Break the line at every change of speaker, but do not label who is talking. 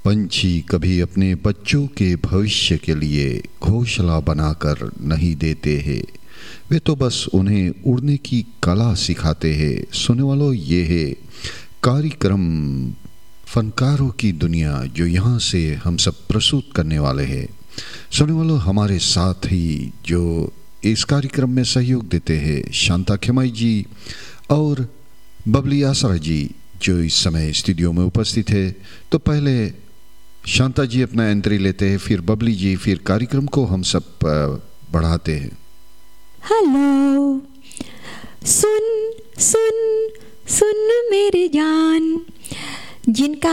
पंछी कभी अपने बच्चों के भविष्य के लिए घोंसला बनाकर नहीं देते हैं, वे तो बस उन्हें उड़ने की कला सिखाते हैं। सुनने वालों, ये है कार्यक्रम फनकारों की दुनिया जो यहाँ से हम सब प्रस्तुत करने वाले हैं। सुनने वालों, हमारे साथ ही जो इस कार्यक्रम में सहयोग देते हैं शांता खेमाई जी और बबली आसरा जी, जो इस समय स्टूडियो में उपस्थित है। तो पहले शांता जी अपना एंट्री लेते हैं, फिर बबली जी, फिर कार्यक्रम को हम सब बढ़ाते हैं।
हेलो, सुन सुन सुन मेरी जान, जिनका